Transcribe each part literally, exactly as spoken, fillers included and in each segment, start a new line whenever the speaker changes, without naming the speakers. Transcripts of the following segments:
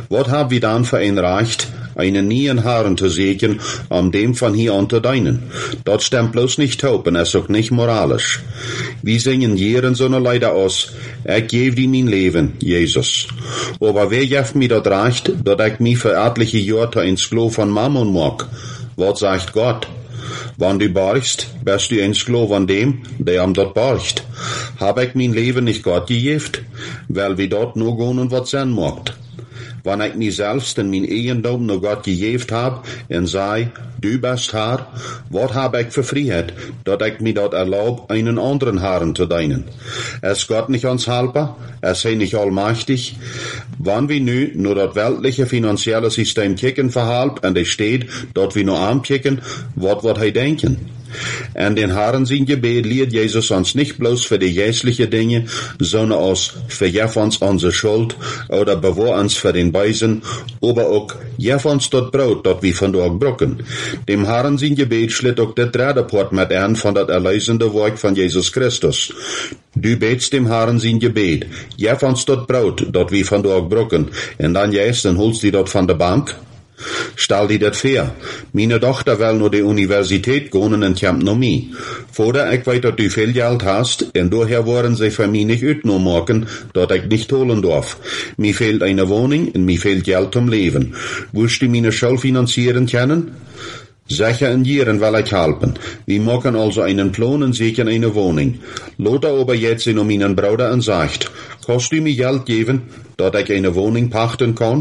Was hab wir dann für ein Recht, einen neuen Herrn zu segnen, um dem von hier an zu dienen? Das stimmt bloß nicht taub und es ist auch nicht moralisch. Wir singen jeden so eine Leider aus, ich gebe dir mein Leben, Jesus. Aber wer gibt mir das Recht, dass ich mich für etliche Jahre ein Sklave von Mammon mag? Was sagt Gott? Wenn du borgst, bist du ein Sklave an dem, der am dort borgt. Hab ich mein Leben nicht Gott gegeben, weil wir dort nur gehen und was sein mag. Wenn ich mich selbst in mein Eigendom nur Gott gegeben hab und sei, du bist Herr, was hab ich für Freiheit, dass ich mir dort erlaub, einen anderen Herrn zu dienen? Ist Gott nicht uns Helfer? Ist er nicht allmächtig? Wenn wir nu nur das weltliche finanzielle System kicken verhalb und es steht, dort wir nur ankicken, was wird er denken? En den Herren sein Gebet lehrt Jesus uns nicht bloß für die jährlichen Dinge, sondern auch vergib uns unsere Schuld oder bewahr uns für den Beisen, aber auch gib uns dort Brot, dort wir von dort brücken. Dem Herren sein Gebet schlitt auch der dritte Part mit an von das erlösende Werk von Jesus Christus. Du betst dem Herren sein Gebet, gib uns dort Brot, dort wir von dort brücken, und dann gehst und holst die dort von der Bank. Stell dir das vor. Meine Tochter will nur die Universität gehen und kommt noch nie. Vorder ich weiß, dass du viel Geld hast, und daher wollen sie für mich nicht utno machen, dass ich nicht holen darf. Mir fehlt eine Wohnung und mir fehlt Geld zum Leben. Willst du meine Schule finanzieren können? Sicher in Jahren will ich helfen. Wir machen also einen Plan und sichern eine Wohnung. Lothar aber jetzt in meinen Bruder und sagt, kannst du mir Geld geben, dass ich eine Wohnung pachten kann?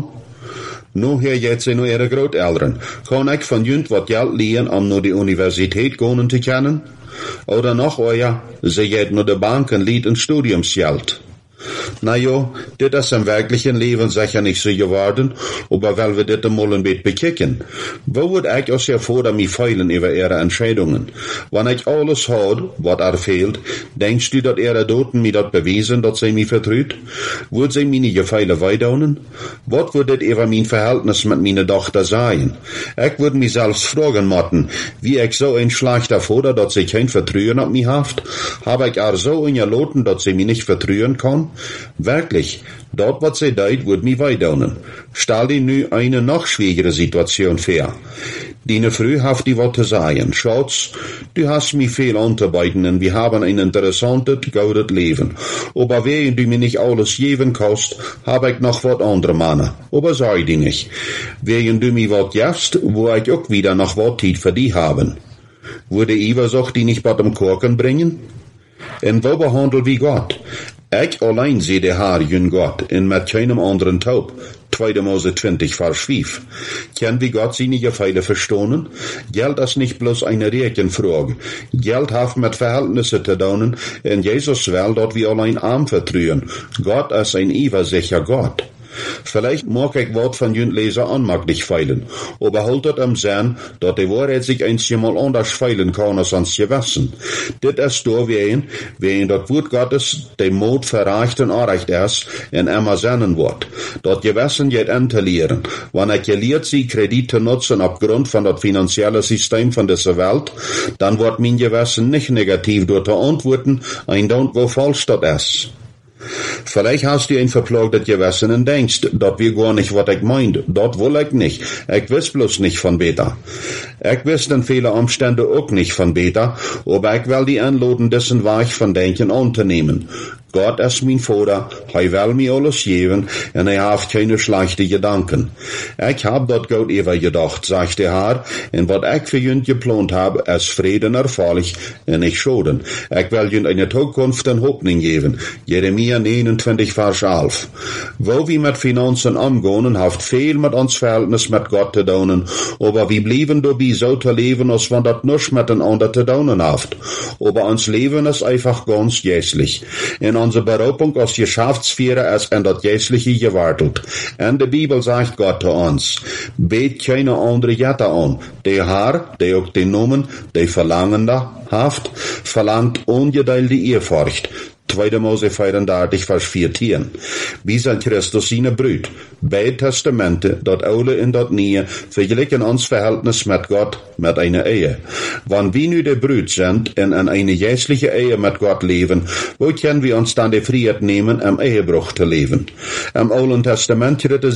Nu hier jetzt in ihre Großeltern. Kann ich von jünd wat Geld liehen, um nur die Universität gehen zu können? Oder noch euer, sie geht nur der Bank und liet ein Studiumsgeld. Na jo, dit ist im wirklichen Leben sicher nicht so geworden, aber weil wir dit mal ein bisschen bekicken. Wo wird ich aus ja vor, mich feilen über ihre Entscheidungen? Wenn ich alles hat, was er fehlt, denkst du, dass ihre Doten mir das bewiesen, dass sie mich vertrüht? Wird sie meine Gefeile weidaunen? Was wird dit über mein Verhältnis mit meiner Tochter sein? Ich würde mich selbst fragen motten, wie ich so ein schlechter Vater, dass sie kein Vertrauen auf mich haft? Habe ich er so in ihr Loten, dass sie mich nicht vertrauen kann? Wirklich, dort was sie deit, wird mich weidaunen. Stell dir nu eine noch schwierigere Situation vor. Dine früh haft die Worte sagen, Schatz, du hast mich viel unterbeiten und wir haben ein interessantes, gutes Leben. Aber während du mir nicht alles geben kannst, hab ich noch wat andere Mannen. Aber sei die nicht. Während du mir wat gibst, wo ich auch wieder noch wat Zeit für die haben. Würde Eifersucht die nicht bei dem Korken bringen? Und wo behandelt wie Gott? Ich allein sehe der Herr, jün Gott, und mit keinem anderen taub. zweiter Mose zwanzig, Vers fünf. Kann wie Gott seine Gefeile verstehen? Geld ist nicht bloß eine Rechenfrage. Geld hat mit Verhältnissen zu tun, und Jesus will, dass wir allein arm vertrauen. Gott ist ein übersicher Gott. Vielleicht mag ich Wort von jün Leser anmaglich feilen, aber haltet am Sinn, dass die Wahrheit sich einmal anders feilen kann als ans Gewissen. Dit ist da wen, wen das Wort Gottes dem Mut verreicht und erreicht ist, in immer seinen Wort. Das Gewissen geht entelieren. Wenn ich gelehrt sie Kredite nutzen aufgrund von das finanzielle System von dieser Welt, dann wird mein Gewissen nicht negativ durch die Antworten, ein Don't wo falsch das ist. Vielleicht hast du ein verplagtes Gewissen und denkst, dat wir gar nicht, was ich meint. Dat will ich nicht. Ich weiß bloß nicht von Beta. Ich weiß in vielen Umständen auch nicht von Beta, aber ich will die Anladen dessen Weich von Denken unternehmen. Gott ist mein Vater, er will mir alles geben, und er hat keine schlechten Gedanken. Ich hab dort Gott über gedacht, sagt der Herr, und was ich für jünd geplant habe, ist Frieden erfreulich und nicht Schaden. Ich will jünd eine Zukunft und Hoffnung geben. Jeremia neunundzwanzig, Vers elf. Wo wir mit Finanzen umgehen, hat viel mit uns Verhältnis mit Gott zu tun, aber wir blieben dabei so zu leben, als wenn das nichts miteinander zu tun hat. Aber uns Leben ist einfach ganz jässlich. In unsere Berufung als Geschäftsführer ist in das Jässliche gewartet. In der Bibel sagt Gott zu uns, bet keine andere Jette an. Der Herr, der auch den Namen, der Verlangende haft, verlangt ungedeilte Ehrfurcht. zweiter Mose vierunddreißig, Vers vierzehn. Wir sind Christus seine Brüd. Beide Testamente, dat Alte und dat Neue, vergleichen uns Verhältnis mit Gott mit einer Ehe. Wenn wir nu der Brüd sind und in eine jässliche Ehe mit Gott leben, wo können wir uns dann die Freiheit nehmen, im Ehebruch zu leben? Im Alten Testament